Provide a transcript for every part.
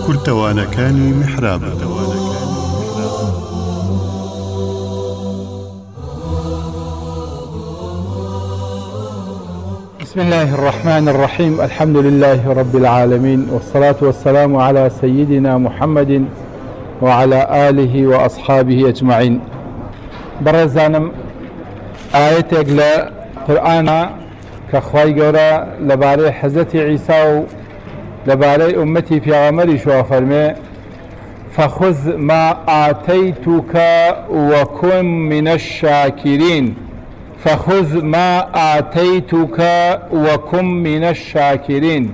کورتەوانەکانی میحراب. بسم الله الرحمن الرحيم. الحمد لله رب العالمين، والصلاة والسلام على سيدنا محمد وعلى آله وأصحابه أجمعين. برزانم آياتك لقرآن كخواي قورا لباري حزة عيسى لباري أمتي في غمري شو فرمي: فخذ ما آتيتك وكن من الشاكرين. فخذ ما آتيتك وكن من الشاكرين.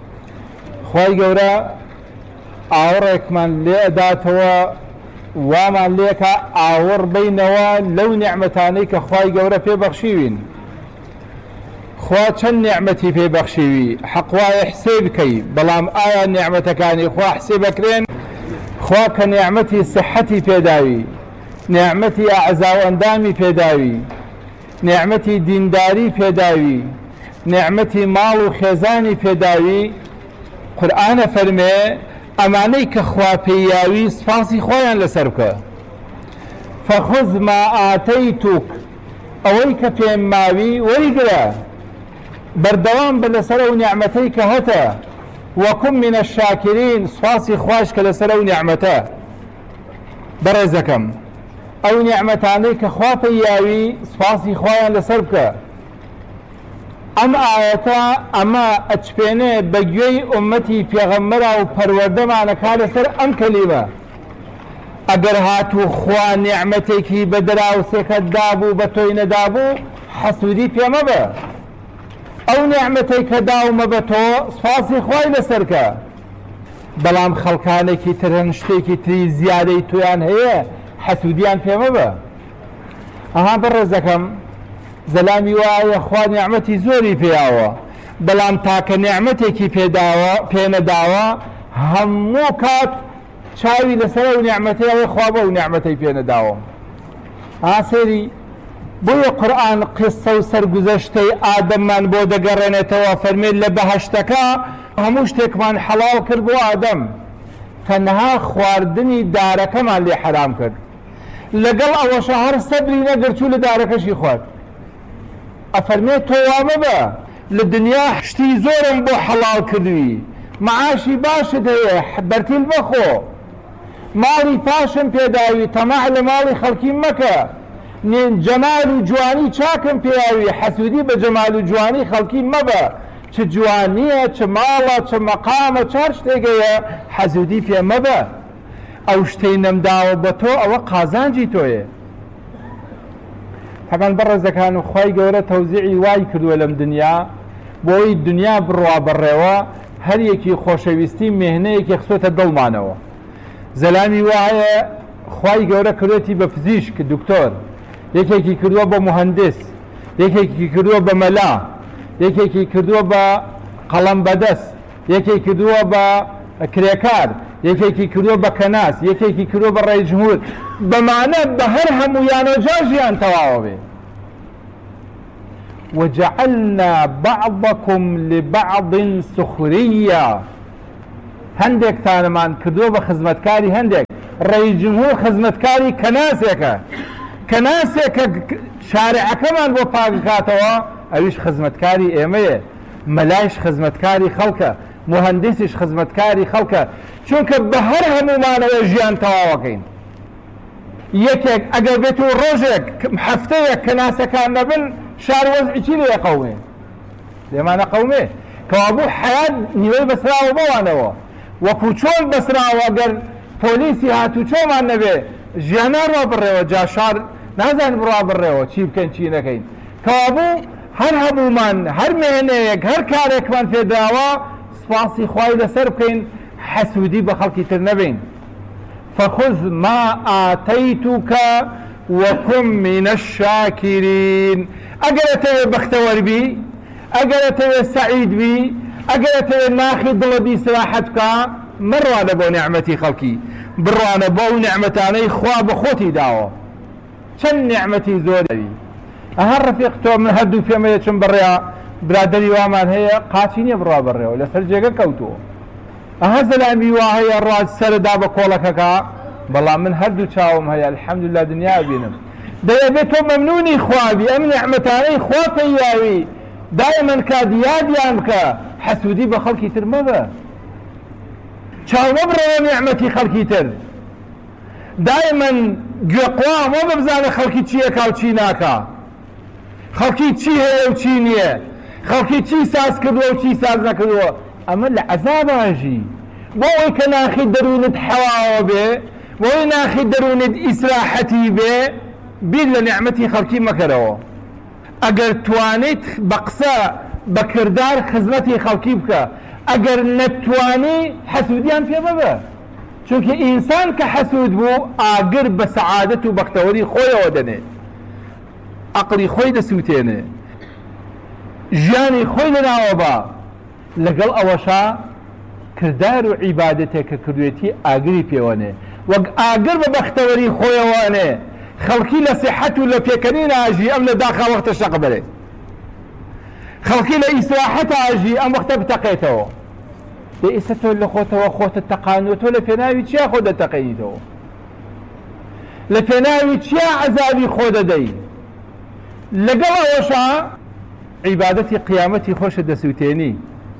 خواي قورا آورك من لأداتوا وما ليك آور بينوا لو نعمتانيك خواي قورا في بخشيوين. خوا چەند نعمەتی پێ بەخشیوی، حەقوای حسێ بکەی، بەڵام ئایا نعمەتەکانی خوا حسێ بکرێن؟ خوا کە نعمەتی سحەتی پێداوی، نعمەتی ئەعزا و ئەندامی پێداوی، نعمەتی دینداری پێداوی، نعمەتی ماڵ و خێزانی پێداوی، قورئانە فەرمێ ئەمانەی کە خوا پێیاوی سپاسی خۆیان لەسەر بکە. فەخذ ما ئاتەیتوک، ئەوەی کە پێم ماوی وەریگرە، بەردەوام بە لەسەر ئەو نعمەتەی کە هەتە، وەکن من الشاکرین، سپاسی خوش کە لەسەر ئەو نعمەتە. بەڕێزەکەم، ئەو نعمەتانەی کە خوا پێیاوی سپاسی خۆیان لەسەر بکە. ئەم ئاەتە ئەمە ئەچپێنێ بە گوێی ئومەتی پێغەمبەرە و پەروەردەمانەکا لەسەر ئەم کەلیمە. ئەگەر هاتوو خوا نعمەتێکی بە دراوسێکت دابوو بە تۆی نەدابوو، حەسوودی پێ مەبە. ئەو نعمەتەی کە داومە بە تۆ سپاسی خوای لەسەرکە. بەڵام خەڵکانێکی تر هەن شتێکی تری زیادەی تۆیان هەیە، حەسوودیان پێ مەبە. ئەها بەڕێزەکەم، زەلامی وایە خوا نعمەتی زۆری پێیاوە، بەڵام تاکە نعمەتێکی پێ نەداوە، هەموو کات چاوی لەسەر ئەو نعمەتەی ئەوەی خوا بە ئەو نعمەتەی پێ نەداوە. ئا سێری بۆیە قورئان قسە و سەرگوزەشتەی ئادەممان بۆ دەگەڕێنێتەوە، فەرمێت لە بەهەشتەکە هەموو شتێکمان حەڵاڵ کرد بۆ ئادەم، تەنها خواردنی دارەکەمان لێ حەرام کرد. لەگەڵ ئەوەشە هەر سەبری نەگرچوو لە دارەکەشی خوارد. ئەفەرمێت تۆ وا مەبە، لە دنیا شتی زۆرم بۆ حەڵاڵ کردووی، معاشی باشت هەیە، بەرتیل بەخۆ، ماڵی پاشم پێداوی، تەماع لە ماڵی خەڵکی مەکە، جەمال و جوانی چاکم پێیاوی، حەسوودی بە جەمال و جوانی خەڵکی مەبە. چ جوانیە، چ ماڵە، چ مەقامە، چار شتێکەیە، حەسوودی پێ مەبە. ئەو شتەی نەمداوە بە تۆ ئەوە قازانجی تۆیە. طبعاً بەڕێزەکان، و خوای گەورە تەوزیعی وای کردووە لەم دنیا بۆی دنیا بڕوا بەڕێوە، هەر یەکی خۆشەویستی مێهنەیەکی خستۆتە دڵمانەوە. زەلامی وایە خوای گەورە کردوێتی بە پزیشک دکتۆر، یەکێکی کردووە بە مهندس، یەکێکی کردووە بە مەلا، یەکێکی کردووە بە قەڵەم بەدەست، یەکێکی کردووە بە کرێکار، یەکێکی کردووە بە کەناس، یەکێکی کردووە بە ڕێی جمهور، بەمانە بە هەر هەموویانە جاژیان تەواوە بێ. وجعلنا بعضكم لبعض سخريا، هەندێکتانمان کردووە بە خزمەتکاری هەندێک. ڕێی جمهور خزمەتکاری کەناسێکە، کەناسێکە شارعەکەمان بۆ پاکاتەوە، ئەویش خزمەتکاری ئێمەیە. مەلایش خزمەتکاری خەڵکە، مهندسیش خزمەتکاری خەڵکە، چونکە بە هەر هەمومانەوە ژیان تەواوەکەین. یەکێک ئەگەر بێت و ڕۆژێک هەفتەیەک کەناسەکان نەبن، شار وەزعی لێ قەومێ، لێمانە قەومێ، کەوابوو حەیات نیوەی بەسراوە بۆوانەوە. وەکو چۆن بەسراوە، گەر پۆلیسی هاتوو چۆمان نەبێ، ژیانە ڕوا بڕێەوە، جا شار نازان بڕوا بڕێەوە، چی بکەین چی نەکەین. کەوابوو هەر هەمومان، هەر مێنەیەک، هەر کارێکمان پێداوە، سپاسی خوای لەسەر بکەین، حەسوودی بە خەڵکی تر نەبین. فخذ ما آتيتك وكن من الشاكرين. ئەگەر ئەتەوێ بەختەوەر بی، ئەگەر ئەتەوێ سەعید بی، ئەگەر ئەتەوێ ناخی دڵەبی سراحەت بکە، مەڕوانە بۆ نعمەتی خەڵکی، بڕوانە بۆ ئەو نعمەتانەی خوا بە خۆتی داوە. چەند نعمەتی زۆری. ئەها ڕەفیق تۆ من هەردوو پێمەیە چم بڕێ برادری وامان هەیە، قاچی نییە بڕوا بڕێەوە، لەسەر جێگە کەوتووە. زەلامی وا هەیە ڕاست سەردا بە کۆڵەکەکە بەڵام من هەردوو چاوم هەیە الحەمدولله دنیا بینم دەیەبێت تۆ مەمنونی خوابی ئەم نعمەتانەی خوا پەیاوی دایمەن کات یادیان بکە حەسوودی بە خەڵکی تر مەبە چاو مەبڕەوە نعمەتی خەڵکی تر دایمەن گوێقوا مەبە بزانە خەڵکی چیەکا و چی ناکا خەڵکی چی هەیە و چی نییە خەڵکی چی ساز کردووە و چی ساز نەکردووە ئەمە لە عەزاباژی بۆ ئەوەی کە ناخی دەروونت حەواوە بێ بۆ ئەوەی ناخی دەروونت ئیسراحەتی بێ بیر لە نعمەتی خەڵکی مەکەرەوە ئەگەر توانیت بە قسە بە کردار خزمەتی خەڵکی بکە ئەگەر نەتوانی حەسوودیان پێ ببە چونکە ئینسان کە حەسوود بوو ئاگر بە سەعادەت و بەختەوەری خۆیەوە دەنێت عەقڵی خۆی دەسووتێنێ ژیانی خۆی لەناوە بە لەگەڵ ئەوەشا کردار و عیبادەتێک کە کردوێتی ئاگری پێوەنێ وەک ئاگر بە بەختەوەری خۆیەوەنێ خەڵکی لە سیحەت و لە پێکەنی ناژی ئەم لە داخا وەختە شەق بەرێ خەڵکی لە ئیسراحەت ئاژی ئەم وەختە بتەقێتەوە دە ئێستا تۆ لە خۆتەوە خۆتە تەقانوە تۆ لە پێناوی چیا خۆ دەتەقێنیتەوە لە پێناوی چیا عەزابی خۆ دەدەی لەگەڵ ئەوەشا عیبادەتی قیامەتی خۆشە دەسووتێنی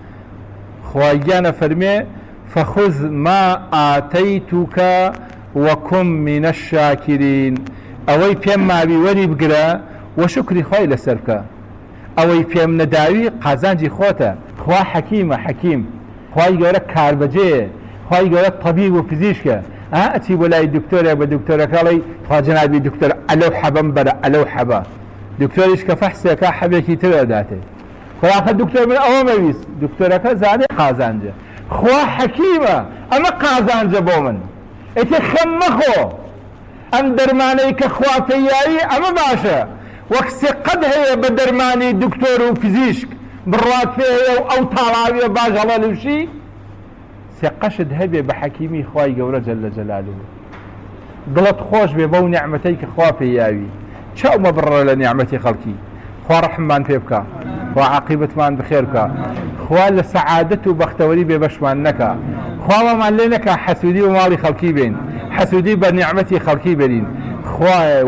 خوای گیانە فەرمێ فخذ ما آتيتك وكن من الشاكرين ئەوەی پێم ماوی وەری بگرە و شکری خۆی لەسەر بکە ئەوەی پێم نەداوی قازانجی خۆتە خوا حەکیمە حەکیم خوای گەورە کاربەجێیە خوای گەورە طەبیب و پزیشکە ئەچی بۆ لای دکتۆرێ بە دکتۆرەکەڵی خوا جەنابی دکتۆر ئەلەو حەبەم بەرە ئەلەو حەبە دکتۆریش کە فەحسێکە حەبێکی تر دەداتێ خۆراکە دکتۆر من ئەوە مەویست دکتۆرەکە زانێ قازانجە خوا حەکیمە ئەمە قازانجە بۆ من ئێتێ خەم مەخۆ ئەم دەرمانەی کە خوا پەیاوی ئەمە باشە وەک سێقەت هەیە بە دەرمانی دکتۆر و پزیشک بڕات پێ هەیە و ئەو تاڵاویە باش هەڵە لوشی سێقەشت هەبێ بە حەکیمی خوای گەورە جەلە جەلالوه دڵت خۆش بێ بەو نعمەتەی کە خوا پەیاوی چاو مەبڕە لە نعمەتی خەڵکی خوا ڕەحممان پێ بکە خوا عاقیبەتمان بخێر بکە خوا لە سەعادەت و بەختەوەری بێبەشمان نەکە خوامان لێ نەکە حەسوودی و ماڵی خەڵکی بین حەسوودی بە نعمەتی خەڵکی بێنین خوایە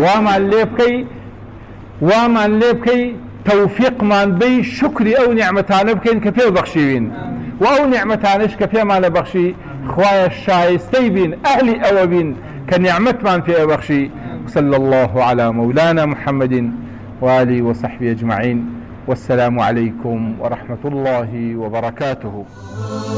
وامان لێ بکەی تەوفیقمان بەی شکری ئەو نعمەتانە بکەین کە پێ بەخشیوین و ئەو نعمەتانش کە پێمانە بەخشی خوایە شایستەی بین ئەهلی ئەوە بین کە نعمەتمان پێ بەخشی صلى الله على مولانا محمد وآله وصحبه أجمعين والسلام عليكم ورحمة الله وبركاته.